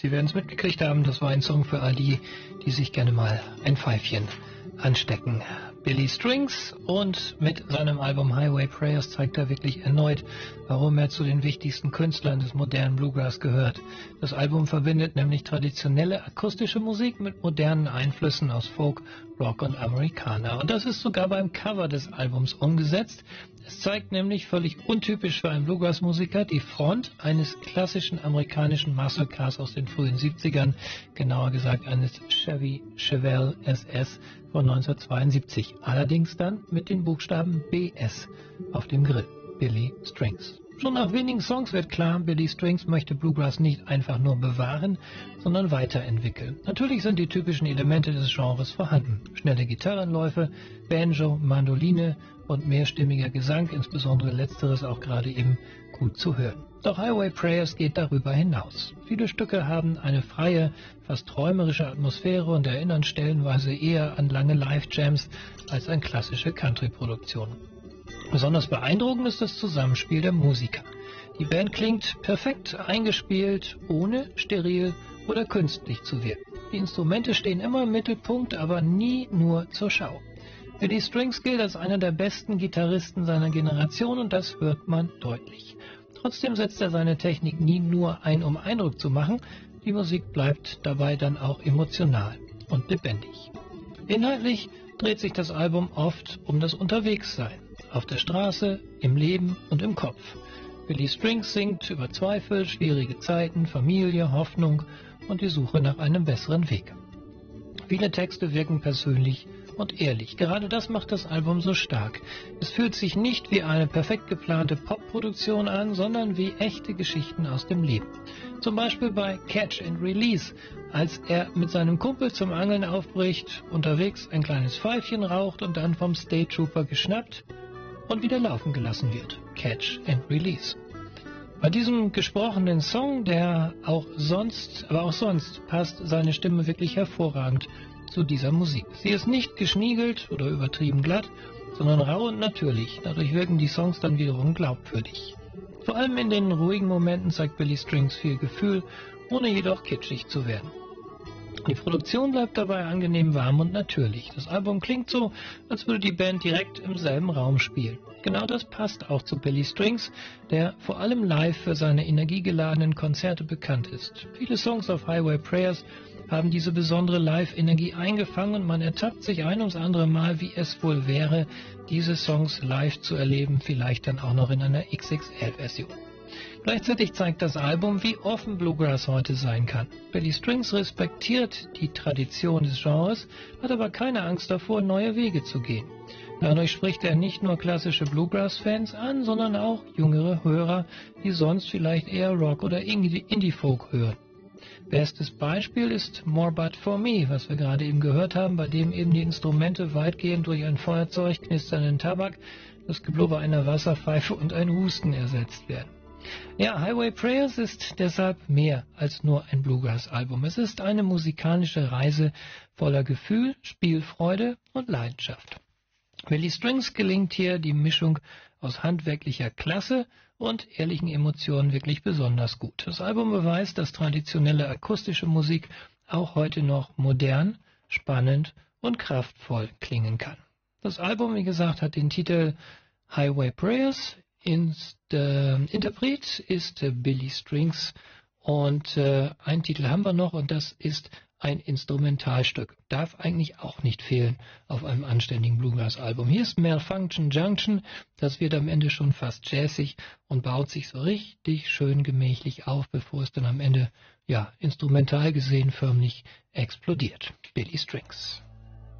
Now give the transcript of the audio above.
Sie werden es mitgekriegt haben, das war ein Song für all die, die sich gerne mal ein Pfeifchen anstecken. Billy Strings, und mit seinem Album Highway Prayers zeigt er wirklich erneut, warum er zu den wichtigsten Künstlern des modernen Bluegrass gehört. Das Album verbindet nämlich traditionelle akustische Musik mit modernen Einflüssen aus Folk, Rock und Americana. Und das ist sogar beim Cover des Albums umgesetzt. Es zeigt nämlich, völlig untypisch für einen Bluegrass-Musiker, die Front eines klassischen amerikanischen Muscle Cars aus den frühen 70ern, genauer gesagt eines Chevy Chevelle SS von 1972. Allerdings dann mit den Buchstaben BS auf dem Grill. Billy Strings. Schon nach wenigen Songs wird klar, Billy Strings möchte Bluegrass nicht einfach nur bewahren, sondern weiterentwickeln. Natürlich sind die typischen Elemente des Genres vorhanden. Schnelle Gitarrenläufe, Banjo, Mandoline und mehrstimmiger Gesang, insbesondere letzteres auch gerade eben gut zu hören. Doch Highway Prayers geht darüber hinaus. Viele Stücke haben eine freie, fast träumerische Atmosphäre und erinnern stellenweise eher an lange Live-Jams als an klassische Country-Produktionen. Besonders beeindruckend ist das Zusammenspiel der Musiker. Die Band klingt perfekt eingespielt, ohne steril oder künstlich zu wirken. Die Instrumente stehen immer im Mittelpunkt, aber nie nur zur Schau. Billy Strings gilt als einer der besten Gitarristen seiner Generation, und das hört man deutlich. Trotzdem setzt er seine Technik nie nur ein, um Eindruck zu machen. Die Musik bleibt dabei dann auch emotional und lebendig. Inhaltlich dreht sich das Album oft um das Unterwegssein. Auf der Straße, im Leben und im Kopf. Billy Strings singt über Zweifel, schwierige Zeiten, Familie, Hoffnung und die Suche nach einem besseren Weg. Viele Texte wirken persönlich und ehrlich. Gerade das macht das Album so stark. Es fühlt sich nicht wie eine perfekt geplante Popproduktion an, sondern wie echte Geschichten aus dem Leben. Zum Beispiel bei Catch and Release, als er mit seinem Kumpel zum Angeln aufbricht, unterwegs ein kleines Pfeifchen raucht und dann vom State Trooper geschnappt und wieder laufen gelassen wird. Catch and Release. Bei diesem gesprochenen Song, aber auch sonst passt seine Stimme wirklich hervorragend zu dieser Musik. Sie ist nicht geschniegelt oder übertrieben glatt, sondern rau und natürlich. Dadurch wirken die Songs dann wiederum glaubwürdig. Vor allem in den ruhigen Momenten zeigt Billy Strings viel Gefühl, ohne jedoch kitschig zu werden. Die Produktion bleibt dabei angenehm warm und natürlich. Das Album klingt so, als würde die Band direkt im selben Raum spielen. Genau das passt auch zu Billy Strings, der vor allem live für seine energiegeladenen Konzerte bekannt ist. Viele Songs auf Highway Prayers haben diese besondere Live-Energie eingefangen, und man ertappt sich ein ums andere Mal, wie es wohl wäre, diese Songs live zu erleben, vielleicht dann auch noch in einer XXL-Version. Gleichzeitig zeigt das Album, wie offen Bluegrass heute sein kann. Billy Strings respektiert die Tradition des Genres, hat aber keine Angst davor, neue Wege zu gehen. Dadurch spricht er nicht nur klassische Bluegrass-Fans an, sondern auch jüngere Hörer, die sonst vielleicht eher Rock oder Indie-Folk hören. Bestes Beispiel ist More But For Me, was wir gerade eben gehört haben, bei dem eben die Instrumente weitgehend durch ein Feuerzeug, knisternden Tabak, das Geblubber einer Wasserpfeife und ein Husten ersetzt werden. Ja, Highway Prayers ist deshalb mehr als nur ein Bluegrass-Album. Es ist eine musikalische Reise voller Gefühl, Spielfreude und Leidenschaft. Billy Strings gelingt hier die Mischung aus handwerklicher Klasse und ehrlichen Emotionen wirklich besonders gut. Das Album beweist, dass traditionelle akustische Musik auch heute noch modern, spannend und kraftvoll klingen kann. Das Album, wie gesagt, hat den Titel Highway Prayers. Interpret ist Billy Strings, und einen Titel haben wir noch, und das ist ein Instrumentalstück. Darf eigentlich auch nicht fehlen auf einem anständigen Bluegrass-Album. Hier ist Malfunction Junction, das wird am Ende schon fast jazzig und baut sich so richtig schön gemächlich auf, bevor es dann am Ende, ja, instrumental gesehen förmlich explodiert. Billy Strings.